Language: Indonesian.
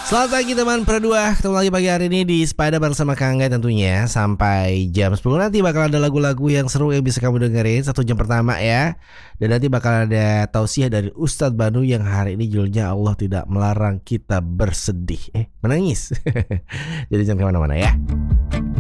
Selamat pagi teman Perdua. Ketemu lagi pagi hari ini di Sepeda bersama Kang Angga tentunya. Sampai jam 10 nanti bakal ada lagu-lagu yang seru yang bisa kamu dengerin 1 jam pertama ya. Dan nanti bakal ada tausiah dari Ustadz Banu yang hari ini judulnya Allah tidak melarang kita bersedih. Menangis. Jadi jangan kemana-mana ya.